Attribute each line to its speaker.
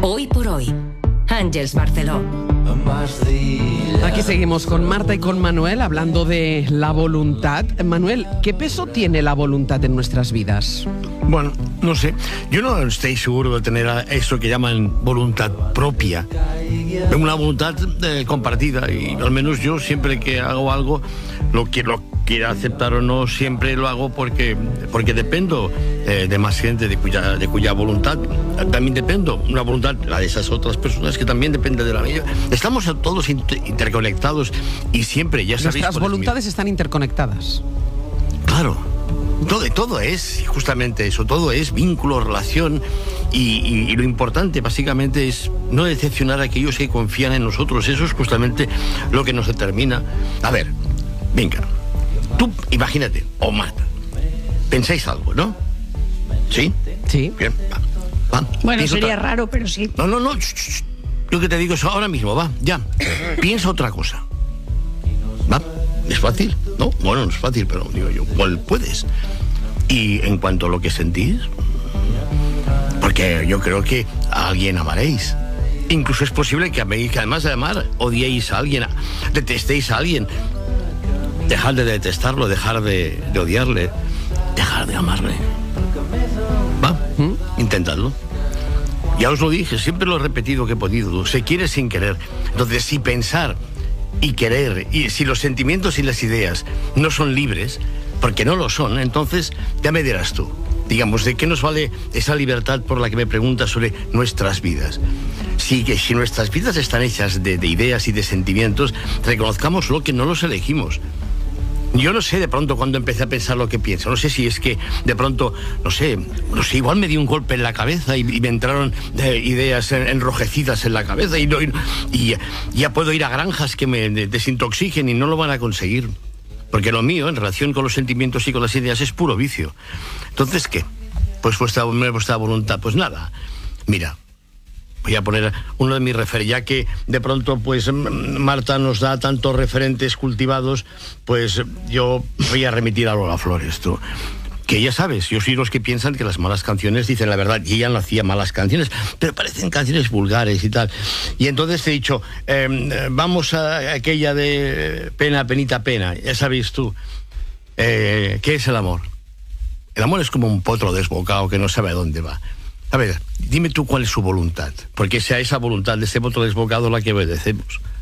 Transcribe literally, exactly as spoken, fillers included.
Speaker 1: Hoy por hoy, Àngels Barceló.
Speaker 2: Aquí seguimos con Marta y con Manuel hablando de la voluntad. Manuel, ¿qué peso tiene la voluntad en nuestras vidas?
Speaker 3: Bueno, no sé. Yo no estoy seguro de tener eso que llaman voluntad propia. Una voluntad eh, compartida. Y al menos yo siempre que hago algo, lo que lo quiera aceptar o no, siempre lo hago porque, porque dependo eh, de más gente de cuya, de cuya voluntad también dependo. Una voluntad, la de esas otras personas que también depende de la mía. Estamos todos inter- interconectados y siempre, ya sabéis...
Speaker 2: Nuestras voluntades están interconectadas.
Speaker 3: Claro. Todo, todo es justamente eso, todo es vínculo, relación y, y, y lo importante básicamente es no decepcionar a aquellos que confían en nosotros. Eso es justamente lo que nos determina. A ver, venga, tú imagínate, o Marta, pensáis algo, ¿no? ¿Sí?
Speaker 2: Sí.
Speaker 3: Bien, va, va.
Speaker 4: Bueno,
Speaker 3: Piensa
Speaker 4: sería
Speaker 3: otra...
Speaker 4: raro, pero sí.
Speaker 3: No, no, no, shh, shh. Lo que te digo es ahora mismo, va, ya. Piensa otra cosa. ¿Va? ¿Es fácil? No, bueno, no es fácil, pero digo yo, ¿cuál puedes? Y en cuanto a lo que sentís, porque yo creo que a alguien amaréis. Incluso es posible que améis, que además de amar, odiéis a alguien, detestéis a alguien. Dejar de detestarlo, dejar de, de odiarle, dejar de amarle. ¿Va? ¿Mm? Intentadlo. Ya os lo dije, siempre lo he repetido que he podido. Se quiere sin querer. Entonces, si pensar y querer, y si los sentimientos y las ideas no son libres, porque no lo son, entonces ya me dirás tú. Digamos, ¿de qué nos vale esa libertad por la que me preguntas sobre nuestras vidas? Sí, que si nuestras vidas están hechas de, de ideas y de sentimientos, reconozcamos lo que no los elegimos. Yo no sé de pronto cuando empecé a pensar lo que pienso. No sé si es que de pronto, no sé, no sé, igual me di un golpe en la cabeza y, y me entraron eh, ideas enrojecidas en la cabeza y, no, y, y ya puedo ir a granjas que me desintoxiquen y no lo van a conseguir. Porque lo mío, en relación con los sentimientos y con las ideas, es puro vicio. Entonces, ¿qué? Pues vuestra, vuestra voluntad, pues nada. Mira, voy a poner uno de mis referentes, ya que de pronto pues Marta nos da tantos referentes cultivados, pues yo voy a remitir a Lola Flores, tú. Que ya sabes, yo soy los que piensan que las malas canciones dicen la verdad, y ella no hacía malas canciones, pero parecen canciones vulgares y tal. Y entonces te he dicho, eh, vamos a aquella de pena, penita, pena, ya sabes tú. Eh, ¿Qué es el amor? El amor es como un potro desbocado que no sabe a dónde va. A ver, dime tú cuál es su voluntad, porque sea esa voluntad de ese potro desbocado la que obedecemos.